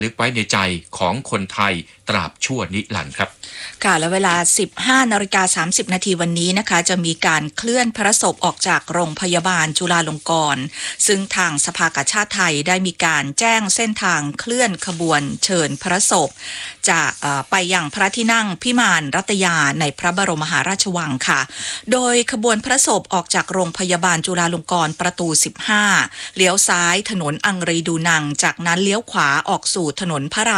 ลึกไว้ในใจของคนไทยตราบชั่วนิรันดร์ครับค่ะและเวลา 15:30 นาทีวันนี้นะคะจะมีการเคลื่อนพระศพออกจากโรงพยาบาลจุฬาลงกรณ์ซึ่งทางสภากาชาดไทยได้มีการแจ้งเส้นทางเคลื่อนขบวนเชิญพระศพจากไปยังพระที่นั่งพิมานรัตยาในพระบรมมหาราชวังค่ะโดยขบวนพระศพออกจากโรงพยาบาลจุฬาลงกรณ์ประตู 15 เลี้ยวซ้ายถนนอังรีดูนังจากนั้นเลี้ยวขวาออกสู่ถนนพระราม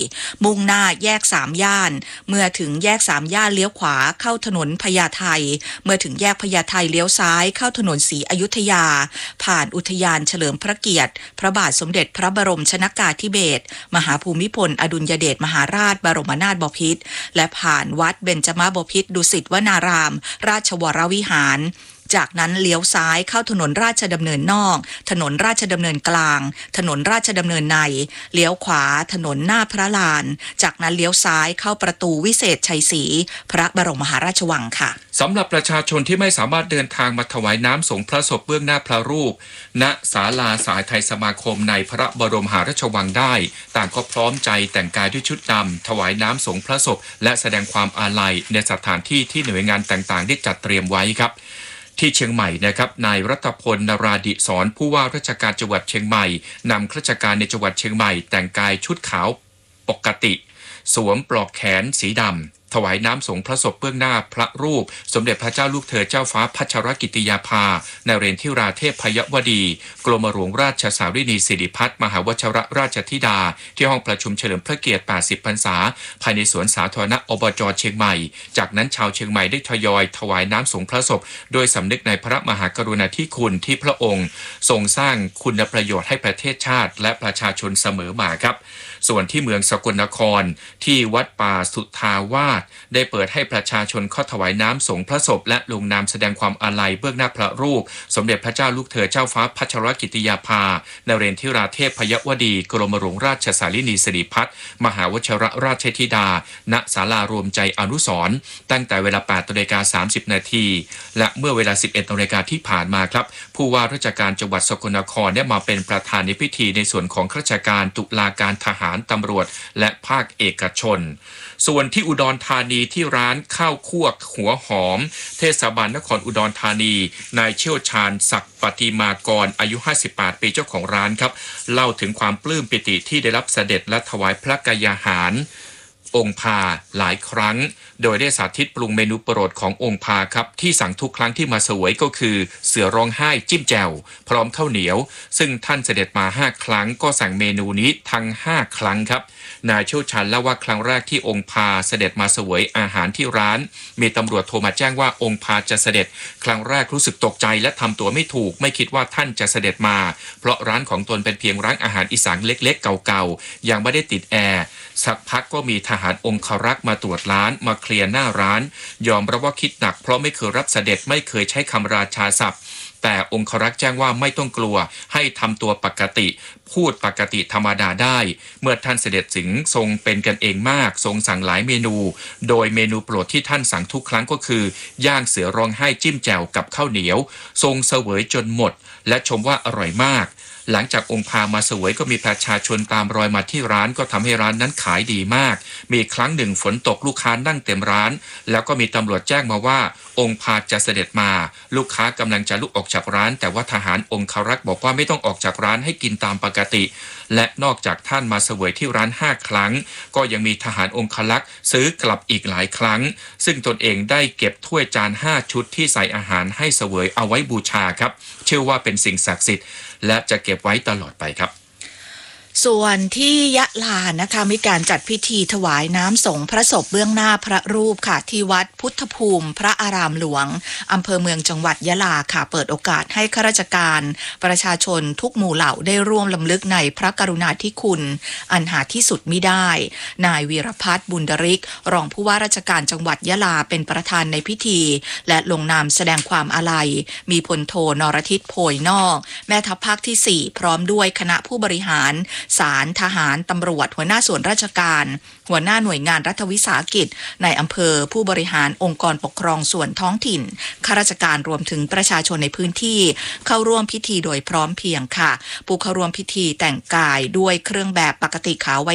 4 มุ่งหน้าแยก 3 ย่านเมื่อถึงแยก 3 ย่านเลี้ยวขวาเข้าถนนพญาไทเมื่อถึงแยกพญาไทเลี้ยวซ้ายเข้าถนนศรีอยุธยาผ่านอุทยานเฉลิมพระเกียรติพระบาทสมเด็จพระบรมชนกาธิเบศรมหาภูมิพลอดุลยเดชมหาราชบรมนาถบพิตรและผ่านวัดเบญจมบพิตรดุสิตวนารามราชวรวิหารจากนั้นเลี้ยวซ้ายเข้าถนนราชดำเนินนอกถนนราชดำเนินกลางถนนราชดำเนินในเลี้ยวขวาถนนหน้าพระลานจากนั้นเลี้ยวซ้ายเข้าประตูวิเศษชัยศรีพระบรมมหาราชวังค่ะสำหรับประชาชนที่ไม่สามารถเดินทางมาถวายน้ำสงพระศพเบื้องหน้าพระรูปณศาลาสายไทยสมาคมในพระบรมมหาราชวังได้ต่างก็พร้อมใจแต่งกายด้วยชุดดำถวายน้ำสงพระศพและแสดงความอาลัยในสถานที่ที่หน่วยงานต่างๆได้จัดเตรียมไว้ครับที่เชียงใหม่นะครับนายรัตพล นราดิศรผู้ว่าราชการจังหวัดเชียงใหม่นำข้าราชการในจังหวัดเชียงใหม่แต่งกายชุดขาวปกติสวมปลอกแขนสีดำถวายน้ำสงพระศพเบื้องหน้าพระรูปสมเด็จพระเจ้าลูกเธอเจ้าฟ้าพัชรกิติยาภานเรนทิราเทพพยวดีกรมหลวงราชสารินีสิริพัฒน์มหาวชรราชธิดาที่ห้องประชุมเฉลิมพระเกียรติ80พรรษาภายในสวนสาธารณะอบจ.เชียงใหม่จากนั้นชาวเชียงใหม่ได้ทยอยถวายน้ำสงพระศพโดยสำนึกในพระมหากรุณาธิคุณที่พระองค์ทรงสร้างคุณประโยชน์ให้ประเทศชาติและประชาชนเสมอมาครับส่วนที่เมืองสกลนครที่วัดป่าสุทธาวาสได้เปิดให้ประชาชนเข้าถวายน้ำสงพระศพและลงนามแสดงความอาลัยเบื้องหน้าพระรูปสมเด็จพระเจ้าลูกเธอเจ้าฟ้าพัชรกิติยาภานเรนทิราเทพพยวดีกรมหลวงราชสารินีสิริพัฒน์มหาวชรราชธิดาณศาลารวมใจอนุสรณ์ตั้งแต่เวลา 8:30 นาทีและเมื่อเวลา 11 นาฬิกาที่ผ่านมาครับผู้ว่าราชการจังหวัดสกลนครได้มาเป็นประธานในพิธีในส่วนของข้าราชการตุลาการทหารตำรวจและภาคเอกชนส่วนที่อุดรธานีที่ร้านข้าวคั่วหัวหอมเทศบาลนครอุดรธานีนายเชี่ยวชาญศักดิ์ปฏิมากรอายุ58ปีเจ้าของร้านครับเล่าถึงความปลื้มปิติที่ได้รับเสด็จและถวายพระกายาหารองค์พาหลายครั้งโดยได้สาธิตปรุงเมนูโปรดขององค์พาครับที่สั่งทุกครั้งที่มาเสวยก็คือเสือร้องไห้จิ้มแจ่วพร้อมข้าวเหนียวซึ่งท่านเสด็จมา5ครั้งก็สั่งเมนูนี้ทั้ง5ครั้งครับนายเชี่ยวชาญเล่าว่าครั้งแรกที่องค์พาเสด็จมาเสวยอาหารที่ร้านมีตำรวจโทรมาแจ้งว่าองค์พาจะเสด็จครั้งแรกรู้สึกตกใจและทำตัวไม่ถูกไม่คิดว่าท่านจะเสด็จมาเพราะร้านของตนเป็นเพียงร้านอาหารอีสานเล็กๆเก่าๆยังไม่ได้ติดแอร์สักพักก็มีทหารองครักษ์มาตรวจร้านมาเคลียร์หน้าร้านยอมรับว่าคิดหนักเพราะไม่เคยรับเสด็จไม่เคยใช้คำราชาศัพท์แต่องครักษ์แจ้งว่าไม่ต้องกลัวให้ทำตัวปกติพูดปกติธรรมดาได้เมื่อท่านเสด็จถึงทรงเป็นกันเองมากทรงสั่งหลายเมนูโดยเมนูโปรดที่ท่านสั่งทุกครั้งก็คือย่างเสือร้องไห้จิ้มแจ่วกับข้าวเหนียวทรงเสวยจนหมดและชมว่าอร่อยมากหลังจากองค์พามาเสวยก็มีประชาชนตามรอยมาที่ร้านก็ทำให้ร้านนั้นขายดีมากมีครั้งหนึ่งฝนตกลูกค้านั่งเต็มร้านแล้วก็มีตำรวจแจ้งมาว่าองค์พาจะเสด็จมาลูกค้ากำลังจะลุกออกจากร้านแต่ว่าทหารองครักษ์บอกว่าไม่ต้องออกจากร้านให้กินตามปกติและนอกจากท่านมาเสวยที่ร้าน5ครั้งก็ยังมีทหารองครักษ์ซื้อกลับอีกหลายครั้งซึ่งตนเองได้เก็บถ้วยจาน5ชุดที่ใส่อาหารให้เสวยเอาไว้บูชาครับเชื่อว่าเป็นสิ่งศักดิ์สิทธิ์และจะเก็บไว้ตลอดไปครับส่วนที่ยะลานะคะมีการจัดพิธีถวายน้ำสงพระศพเบื้องหน้าพระรูปค่ะที่วัดพุทธภูมิพระอารามหลวงอำเภอเมืองจังหวัดยะลาค่ะเปิดโอกาสให้ข้าราชการประชาชนทุกหมู่เหล่าได้ร่วมรำลึกในพระกรุณาธิคุณอันหาที่สุดมิได้นายวีรพัฒน์บุญดริกรองผู้ว่าราชการจังหวัดยะลาเป็นประธานในพิธีและลงนามแสดงความอาลัยมีพลโทนรทิตโพยนอกแม่ทัพภาคที่4พร้อมด้วยคณะผู้บริหารศาลทหารตำรวจหัวหน้าส่วนราชการหัวหน้าหน่วยงานรัฐวิสาหกิจในอำเภอผู้บริหารองค์กรปกครองส่วนท้องถิ่นข้าราชการรวมถึงประชาชนในพื้นที่เข้าร่วมพิธีโดยพร้อมเพรียงค่ะผู้เข้าร่วมพิธีแต่งกายด้วยเครื่องแบบปกติขาวไว้